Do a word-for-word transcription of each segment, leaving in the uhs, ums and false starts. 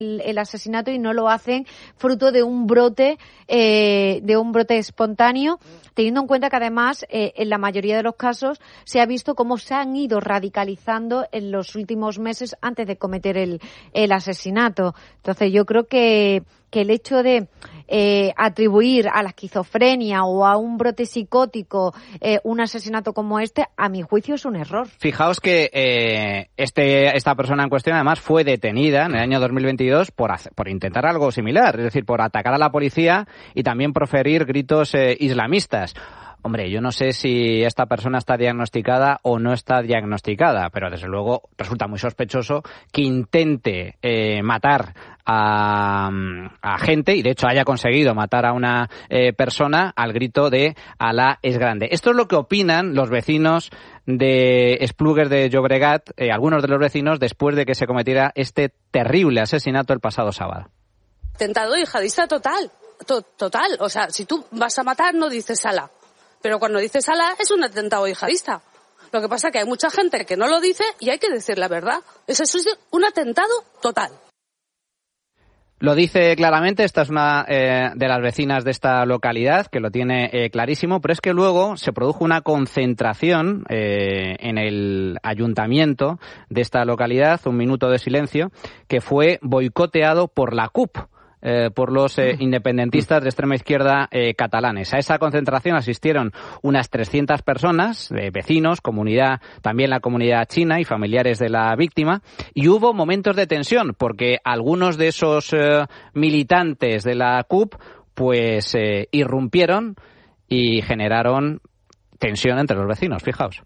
el, el asesinato y no lo hacen fruto de un brote, eh, de un brote espontáneo, teniendo en cuenta que además eh, en la mayoría de los casos se ha visto cómo se han ido radicalizando en los últimos meses antes de cometer el, el asesinato. Entonces yo creo que, que el hecho de eh, atribuir a la esquizofrenia o a un brote psicótico eh, un asesinato como este, a mi juicio es un error. Fijaos que eh, este esta persona en cuestión además fue detenida en el año dos mil veintidós por, hacer, por intentar algo similar, es decir, por atacar a la policía y también proferir gritos eh, islamistas. Hombre, yo no sé si esta persona está diagnosticada o no está diagnosticada, pero desde luego resulta muy sospechoso que intente eh, matar a, a gente y de hecho haya conseguido matar a una eh, persona al grito de Alá es grande. Esto es lo que opinan los vecinos de Esplugues de Llobregat, eh, algunos de los vecinos, después de que se cometiera este terrible asesinato el pasado sábado. Tentado yihadista total, to- total. O sea, si tú vas a matar no dices Alá. Pero cuando dices Alá es un atentado yihadista. Lo que pasa es que hay mucha gente que no lo dice y hay que decir la verdad. Eso es un atentado total. Lo dice claramente, esta es una eh, de las vecinas de esta localidad que lo tiene eh, clarísimo, pero es que luego se produjo una concentración eh, en el ayuntamiento de esta localidad, un minuto de silencio, que fue boicoteado por la C U P. Eh, por los eh, independentistas de extrema izquierda eh, catalanes. A esa concentración asistieron unas trescientas personas, eh, vecinos, comunidad, también la comunidad china y familiares de la víctima, y hubo momentos de tensión porque algunos de esos eh, militantes de la C U P pues eh, irrumpieron y generaron tensión entre los vecinos, fijaos.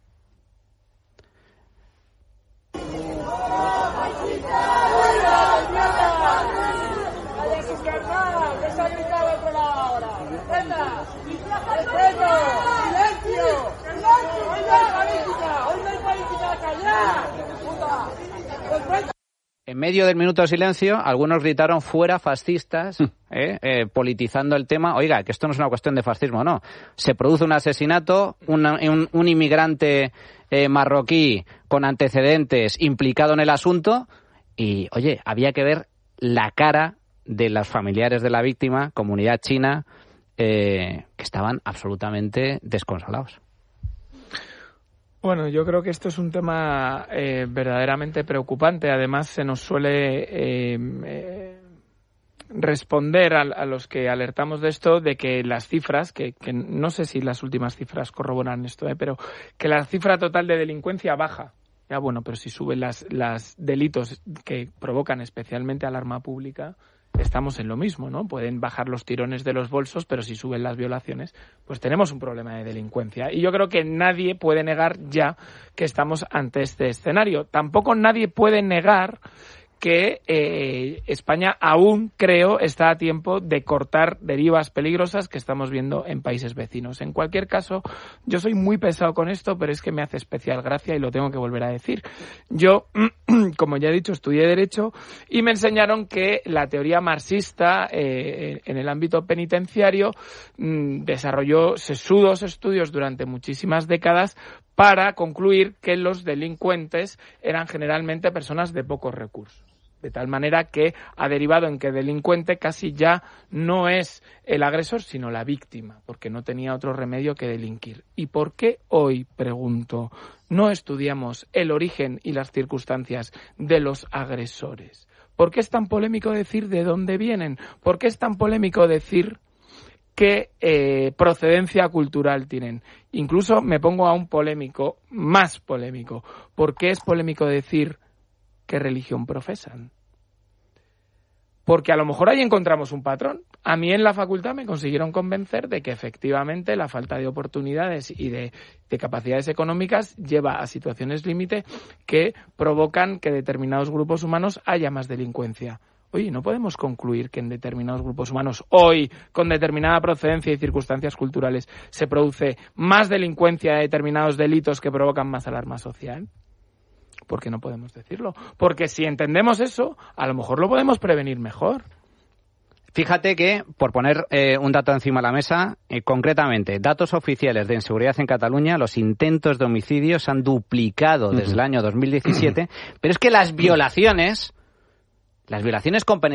En medio del minuto de silencio, algunos gritaron fuera fascistas, eh, eh, politizando el tema. Oiga, que esto no es una cuestión de fascismo, no. Se produce un asesinato, una, un, un inmigrante eh, marroquí con antecedentes implicado en el asunto y, oye, había que ver la cara de los familiares de la víctima, comunidad china, eh, que estaban absolutamente desconsolados. Bueno, yo creo que esto es un tema eh, verdaderamente preocupante. Además, se nos suele eh, eh, responder a, a los que alertamos de esto de que las cifras, que, que no sé si las últimas cifras corroboran esto, eh, pero que la cifra total de delincuencia baja. Ya bueno, pero si suben las, las delitos que provocan especialmente alarma pública, estamos en lo mismo, ¿no? Pueden bajar los tirones de los bolsos, pero si suben las violaciones, pues tenemos un problema de delincuencia. Y yo creo que nadie puede negar ya que estamos ante este escenario. Tampoco nadie puede negar que eh, España aún, creo, está a tiempo de cortar derivas peligrosas que estamos viendo en países vecinos. En cualquier caso, yo soy muy pesado con esto, pero es que me hace especial gracia y lo tengo que volver a decir. Yo, como ya he dicho, estudié Derecho y me enseñaron que la teoría marxista eh, en el ámbito penitenciario mmm, desarrolló sesudos estudios durante muchísimas décadas para concluir que los delincuentes eran generalmente personas de pocos recursos. De tal manera que ha derivado en que delincuente casi ya no es el agresor, sino la víctima, porque no tenía otro remedio que delinquir. ¿Y por qué hoy, pregunto, no estudiamos el origen y las circunstancias de los agresores? ¿Por qué es tan polémico decir de dónde vienen? ¿Por qué es tan polémico decir qué eh, procedencia cultural tienen? Incluso me pongo a un polémico, más polémico. ¿Por qué es polémico decir qué religión profesan? Porque a lo mejor ahí encontramos un patrón. A mí en la facultad me consiguieron convencer de que efectivamente la falta de oportunidades y de, de capacidades económicas lleva a situaciones límite que provocan que determinados grupos humanos haya más delincuencia. Oye, ¿no podemos concluir que en determinados grupos humanos hoy, con determinada procedencia y circunstancias culturales, se produce más delincuencia de determinados delitos que provocan más alarma social? ¿Por qué no podemos decirlo? Porque si entendemos eso, a lo mejor lo podemos prevenir mejor. Fíjate que, por poner eh, un dato encima de la mesa, eh, concretamente, datos oficiales de inseguridad en Cataluña, los intentos de homicidio se han duplicado desde el año dos mil diecisiete, pero es que las violaciones Las violaciones con